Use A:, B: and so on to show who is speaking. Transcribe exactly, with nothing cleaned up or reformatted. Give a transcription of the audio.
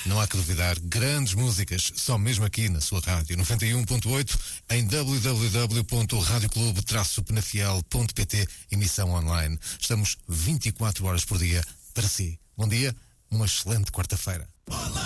A: Não há que duvidar, grandes músicas, só mesmo aqui na sua rádio, noventa e um ponto oito, em w w w ponto radio clube traço penafiel ponto p t, emissão online. Estamos vinte e quatro horas por dia para si. Bom dia, uma excelente quarta-feira.